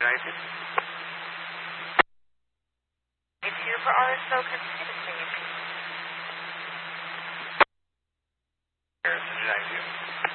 United. It's here for RSO. Can you see the please? Harrison United.